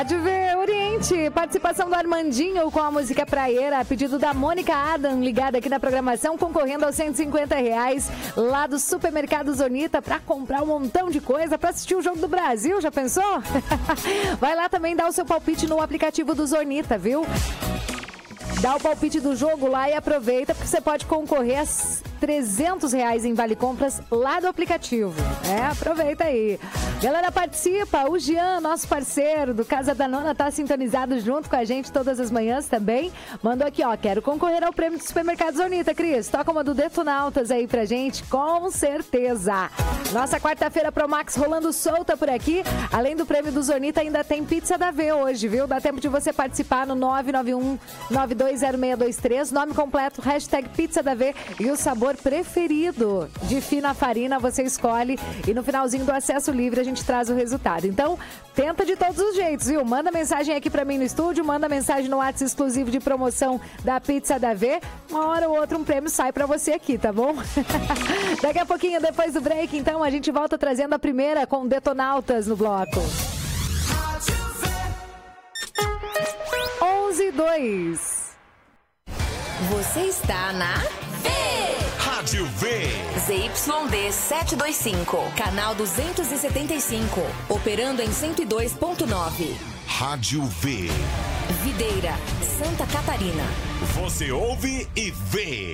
De ver Oriente, participação do Armandinho com a música Praieira, pedido da Mônica Adam, ligada aqui na programação, concorrendo aos R$150 lá do Supermercado Zonita para comprar um montão de coisa para assistir o Jogo do Brasil, já pensou? Vai lá também dar o seu palpite no aplicativo do Zonita, viu? Dá o palpite do jogo lá e aproveita, porque você pode concorrer a R$300 em Vale Compras lá do aplicativo. Aproveita aí. Galera, participa. O Jean, nosso parceiro do Casa da Nona, tá sintonizado junto com a gente todas as manhãs também. Mandou aqui, quero concorrer ao prêmio do Supermercado Zonita, Cris. Toca uma do Detonautas aí pra gente, com certeza. Nossa quarta-feira Pro Max rolando solta por aqui. Além do prêmio do Zonita, ainda tem pizza da V hoje, viu? Dá tempo de você participar no 991-920623. Nome completo, hashtag pizza da V e o sabor preferido de fina farina, você escolhe. E no finalzinho do acesso livre a gente traz o resultado. Então, tenta de todos os jeitos, viu? Manda mensagem aqui pra mim no estúdio, manda mensagem no WhatsApp exclusivo de promoção da Pizza da V. Uma hora ou outra um prêmio sai pra você aqui, tá bom? Daqui a pouquinho, depois do break, então, a gente volta trazendo a primeira com Detonautas no bloco. 11:02. Você está na Rádio V. ZYD 725, canal 275, operando em 102.9. Rádio V. Videira, Santa Catarina. Você ouve e vê.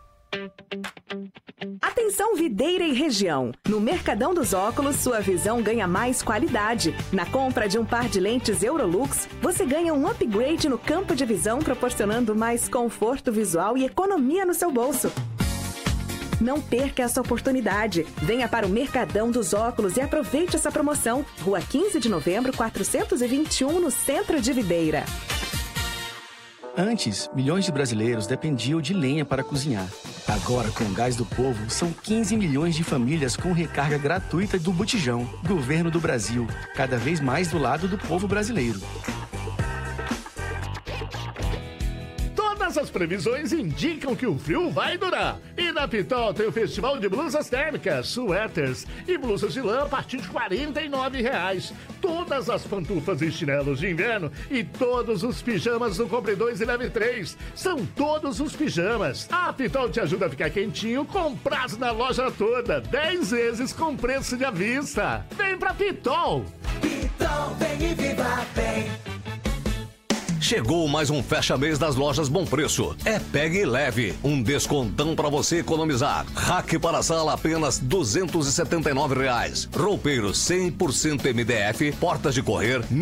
Atenção Videira e região. No Mercadão dos Óculos, sua visão ganha mais qualidade. Na compra de um par de lentes Eurolux, você ganha um upgrade no campo de visão, proporcionando mais conforto visual e economia no seu bolso. Não perca essa oportunidade. Venha para o Mercadão dos Óculos e aproveite essa promoção. Rua 15 de Novembro, 421, no centro de Videira. Antes, milhões de brasileiros dependiam de lenha para cozinhar. Agora, com o Gás do Povo, são 15 milhões de famílias com recarga gratuita do Botijão. Governo do Brasil, cada vez mais do lado do povo brasileiro. Todas as previsões indicam que o frio vai durar. E na Pitol tem o Festival de Blusas Térmicas, suéteres e blusas de lã a partir de R$49. Todas as pantufas e chinelos de inverno e todos os pijamas do Compre 2 e Leve 3. São todos os pijamas. A Pitol te ajuda a ficar quentinho com prazo na loja toda. 10 vezes com preço de à vista. Vem pra Pitol. Pitol, vem e viva bem. Chegou mais um fecha-mês das lojas Bom Preço. É Pegue e Leve, um descontão para você economizar. Rack para sala apenas R$279. Roupeiros 100% MDF, portas de correr